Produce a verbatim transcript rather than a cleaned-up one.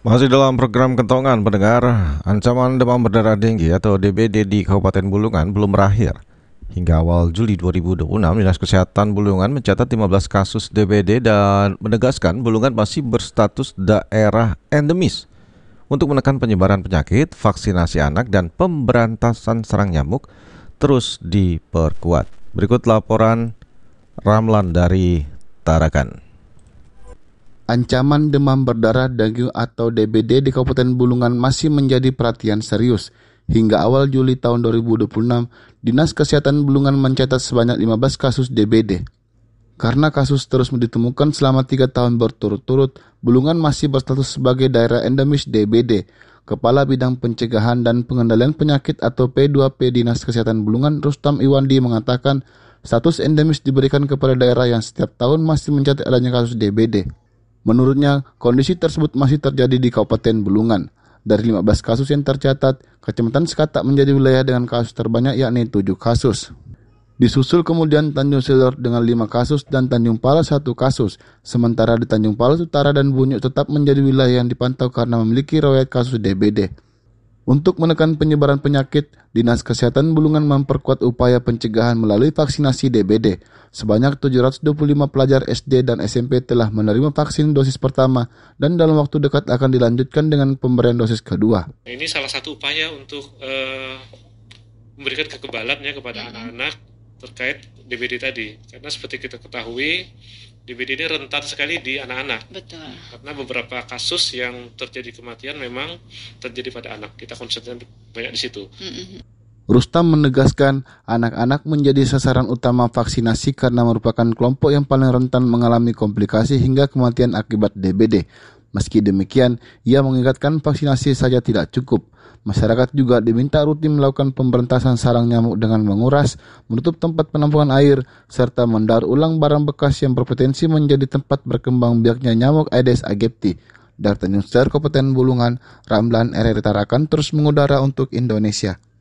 Masih dalam program Kentongan, pendengar, ancaman demam berdarah tinggi atau D B D di Kabupaten Bulungan belum berakhir. Hingga awal Juli dua ribu dua puluh enam, Dinas Kesehatan Bulungan mencatat lima belas kasus D B D dan menegaskan Bulungan masih berstatus daerah endemis. Untuk menekan penyebaran penyakit, vaksinasi anak dan pemberantasan serang nyamuk terus diperkuat. Berikut laporan Ramlan dari Tarakan. Ancaman demam berdarah daging atau D B D di Kabupaten Bulungan masih menjadi perhatian serius. Hingga awal Juli tahun dua ribu dua puluh enam, Dinas Kesehatan Bulungan mencatat sebanyak lima belas kasus D B D. Karena kasus terus ditemukan selama tiga tahun berturut-turut, Bulungan masih berstatus sebagai daerah endemis D B D. Kepala Bidang Pencegahan dan Pengendalian Penyakit atau P dua P Dinas Kesehatan Bulungan, Rustam Iwandi, mengatakan status endemis diberikan kepada daerah yang setiap tahun masih mencatat adanya kasus D B D. Menurutnya, kondisi tersebut masih terjadi di Kabupaten Bulungan. Dari lima belas kasus yang tercatat, Kecamatan Sekatak menjadi wilayah dengan kasus terbanyak yakni tujuh kasus. Disusul kemudian Tanjung Selor dengan lima kasus dan Tanjung Palas satu kasus. Sementara di Tanjung Palas Utara dan Bunyuk tetap menjadi wilayah yang dipantau karena memiliki riwayat kasus D B D. Untuk menekan penyebaran penyakit, Dinas Kesehatan Bulungan memperkuat upaya pencegahan melalui vaksinasi D B D. Sebanyak tujuh ratus dua puluh lima pelajar S D dan S M P telah menerima vaksin dosis pertama dan dalam waktu dekat akan dilanjutkan dengan pemberian dosis kedua. Ini salah satu upaya untuk uh, memberikan kekebalan ya kepada anak-anak terkait D B D tadi. Karena seperti kita ketahui, D B D ini rentan sekali di anak-anak. Betul. Karena beberapa kasus yang terjadi kematian memang terjadi pada anak. Kita konsentrasi banyak di situ. Mm-hmm. Rustam menegaskan anak-anak menjadi sasaran utama vaksinasi karena merupakan kelompok yang paling rentan mengalami komplikasi hingga kematian akibat D B D. Meski demikian, ia mengingatkan vaksinasi saja tidak cukup. Masyarakat juga diminta rutin melakukan pemberantasan sarang nyamuk dengan menguras, menutup tempat penampungan air, serta mendaur ulang barang bekas yang berpotensi menjadi tempat berkembang biaknya nyamuk Aedes aegypti. Dari Tanjung Selor, Kabupaten Bulungan, Ramlan R R Tarakan terus mengudara untuk Indonesia.